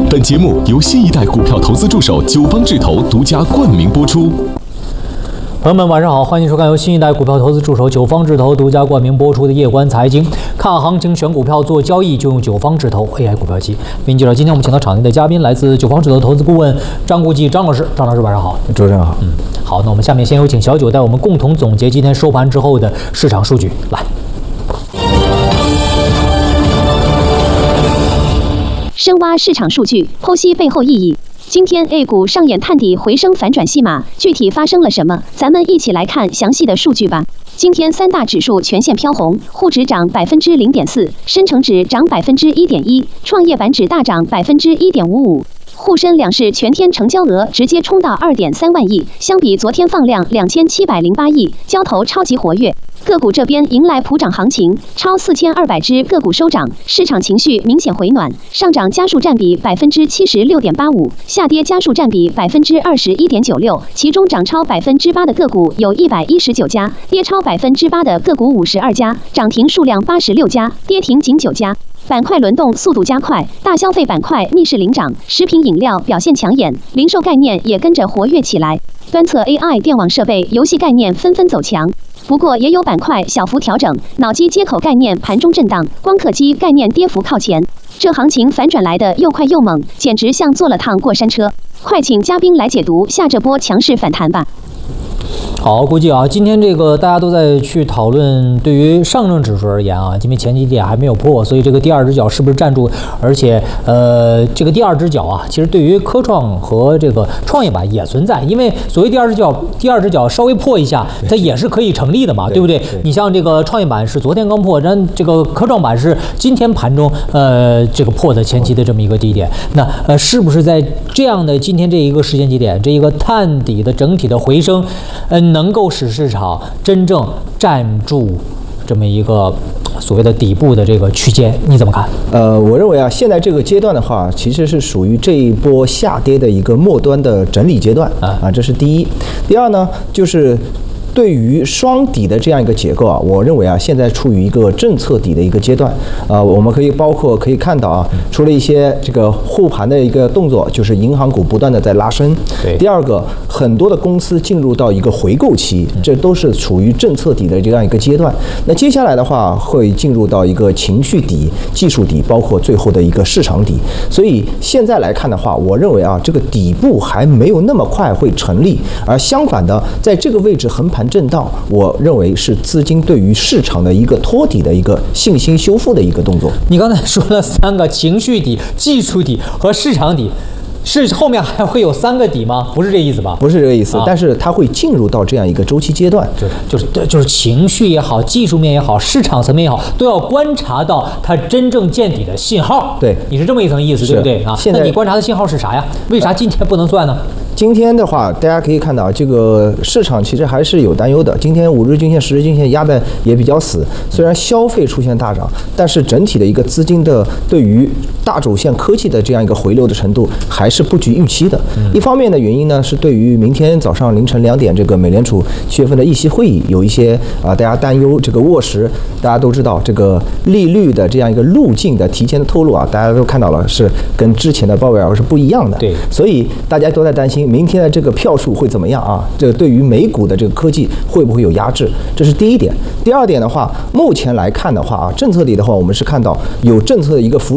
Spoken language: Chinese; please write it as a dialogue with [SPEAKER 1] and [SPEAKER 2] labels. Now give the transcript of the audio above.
[SPEAKER 1] 本节目由新一代股票投资助手九方智投独家冠名播出。
[SPEAKER 2] 朋友们，晚上好，欢迎收看由新一代股票投资助手九方智投独家冠名播出的夜观财经。看行情选股票做交易就用九方智投 AI 股票机。为您介绍，今天我们请到场内的嘉宾来自九方智投投资顾问张国际张老师。张老师晚上好。
[SPEAKER 3] 主持人好。
[SPEAKER 2] 好，那我们下面先有请小九带我们共同总结今天收盘之后的市场数据。来。
[SPEAKER 4] 深挖市场数据，剖析背后意义。今天 A 股上演探底回升反转戏码，具体发生了什么？咱们一起来看详细的数据吧。今天三大指数全线飘红，沪指涨0.4%，深成指涨1.1%，创业板指大涨1.55%。沪深两市全天成交额直接冲到2.3万亿，相比昨天放量2708亿，交投超级活跃。个股这边迎来普涨行情，超4200只个股收涨，市场情绪明显回暖，上涨家数占比76.85%，下跌家数占比21.96%，其中涨超8%的个股有119家，跌超8%的个股52家，涨停数量86家，跌停仅9家。板块轮动速度加快，大消费板块逆势领涨，食品饮料表现抢眼，零售概念也跟着活跃起来。端侧 AI 电网设备、游戏概念纷纷走强。不过也有板块小幅调整，脑机接口概念盘中震荡，光刻机概念跌幅靠前。这行情反转来的又快又猛，简直像坐了趟过山车。快请嘉宾来解读下这波强势反弹吧。
[SPEAKER 2] 好，估计今天这个大家都在去讨论，对于上证指数而言因为前几点还没有破，所以这个第二只脚是不是站住？而且这个第二只脚其实对于科创和这个创业板也存在，因为所谓第二只脚稍微破一下，它也是可以成立的嘛，对不对？你像这个创业板是昨天刚破，这个科创板是今天盘中这个破的前期的这么一个低点，那是不是在这样的今天这一个时间节点，这一个探底的整体的回升，能够使市场真正站住这么一个所谓的底部的这个区间，你怎么看？
[SPEAKER 3] 我认为现在这个阶段的话，其实是属于这一波下跌的一个末端的整理阶段这是第一。第二呢，就是对于双底的这样一个结构我认为现在处于一个政策底的一个阶段我们可以看到除了一些这个护盘的一个动作，就是银行股不断的在拉升。对。第二个，很多的公司进入到一个回购期，这都是处于政策底的这样一个阶段。那接下来的话，会进入到一个情绪底、技术底，包括最后的一个市场底。所以现在来看的话，我认为这个底部还没有那么快会成立，而相反的，在这个位置横盘震荡，我认为是资金对于市场的一个托底的一个信心修复的一个动作。
[SPEAKER 2] 你刚才说了3个：情绪底、技术底和市场底。是后面还会有3个底吗？不是这意思吧？
[SPEAKER 3] 不是这个意思，但是它会进入到这样一个周期阶段，
[SPEAKER 2] 就是情绪也好，技术面也好，市场层面也好，都要观察到它真正见底的信号。对，你是这么一层意思，对不对现在那你观察的信号是啥呀？为啥今天不能算呢？
[SPEAKER 3] 今天的话，大家可以看到，这个市场其实还是有担忧的。今天5日均线、10日均线压的也比较死，虽然消费出现大涨，但是整体的一个资金的对于大轴线科技的这样一个回流的程度还是不及预期的。一方面的原因呢，是对于明天早上凌晨2点这个美联储7月份的议息会议有一些大家担忧这个卧实。大家都知道这个利率的这样一个路径的提前的透露大家都看到了，是跟之前的鲍威尔是不一样的。对，所以大家都在担心明天的这个票数会怎么样这对于美股的这个科技会不会有压制？这是第一点。第二点的话，目前来看的话政策里的话，我们是看到有政策的一个扶